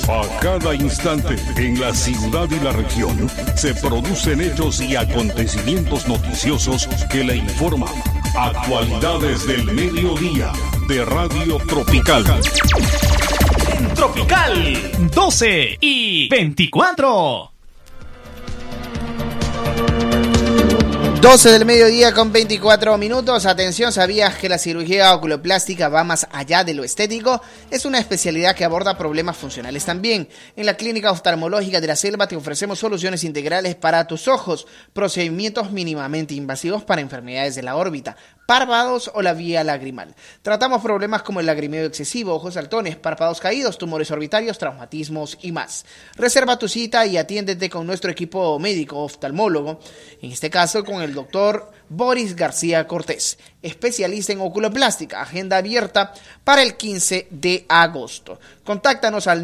A cada instante, en la ciudad y la región, se producen hechos y acontecimientos noticiosos que le informan. Actualidades del mediodía de Radio Tropical. En Tropical 12 y 24. 12 del mediodía con 24 minutos. Atención, ¿sabías que la cirugía oculoplástica va más allá de lo estético? Es una especialidad que aborda problemas funcionales también. En la Clínica Oftalmológica de la Selva te ofrecemos soluciones integrales para tus ojos, procedimientos mínimamente invasivos para enfermedades de la órbita, párpados o la vía lagrimal. Tratamos problemas como el lagrimeo excesivo, ojos saltones, párpados caídos, tumores orbitarios, traumatismos y más. Reserva tu cita y atiéndete con nuestro equipo médico oftalmólogo, en este caso con el doctor Boris García Cortés, especialista en oculoplástica. Agenda abierta para el 15 de agosto. Contáctanos al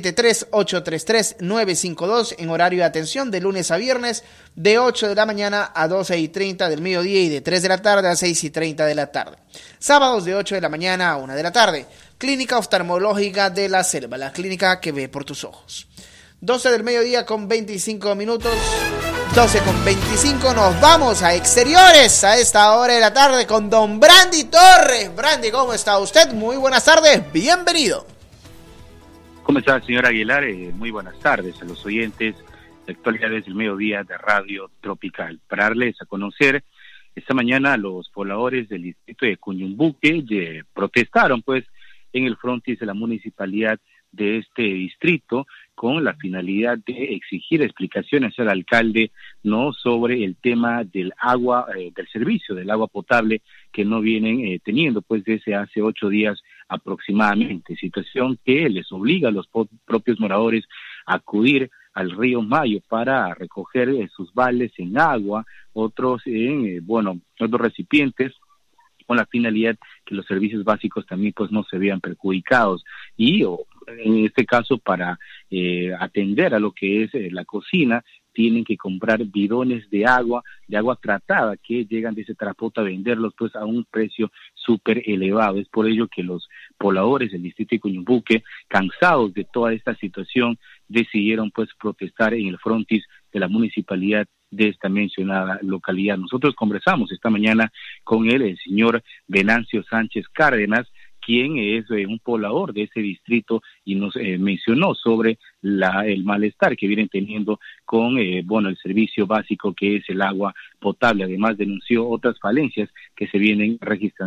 973-833-952 en horario de atención de lunes a viernes de 8 de la mañana a 12:30 del mediodía y de 3 de la tarde a 6:30 de la tarde. Sábados de 8 de la mañana a 1 de la tarde. Clínica Oftalmológica de la Selva, la clínica que ve por tus ojos. 12 del mediodía con 25 minutos. 12 con 25, nos vamos a exteriores a esta hora de la tarde con don Brandy Torres. Brandy, ¿cómo está usted? Muy buenas tardes, bienvenido. ¿Cómo está, señor Aguilar? Muy buenas tardes a los oyentes de Actualidades del Mediodía de Radio Tropical. Para darles a conocer, esta mañana los pobladores del distrito de Cuñumbuque protestaron pues en el frontis de la municipalidad de este distrito con la finalidad de exigir explicaciones al alcalde no sobre el tema del agua, del servicio del agua potable que no vienen teniendo pues desde hace 8 días aproximadamente, situación que les obliga a los propios moradores a acudir al río Mayo para recoger sus vales en agua, otros en otros recipientes, con la finalidad que los servicios básicos también pues no se vean perjudicados y en este caso para atender a lo que es la cocina tienen que comprar bidones de agua tratada que llegan desde Tarapota a venderlos pues a un precio súper elevado. Es por ello que los pobladores del distrito de Cuñumbuque, cansados de toda esta situación, decidieron pues protestar en el frontis de la municipalidad de esta mencionada localidad. Nosotros conversamos esta mañana con el señor Venancio Sánchez Cárdenas, quien es un poblador de ese distrito y nos mencionó sobre el malestar que vienen teniendo con el servicio básico que es el agua potable. Además denunció otras falencias que se vienen registrando